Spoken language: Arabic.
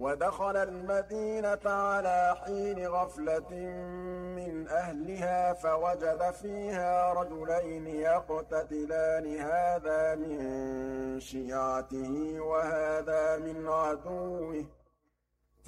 وَدَخَلَ الْمَدِينَةَ عَلَىٰ حِينِ غَفْلَةٍ مِّنْ أَهْلِهَا فَوَجَدَ فِيهَا رَجُلَيْنِ يَقْتَتِلَانِ هَٰذَا مِن شِيعَتِهِ وَهَٰذَا مِنْ عَدُوِّهِ ۖ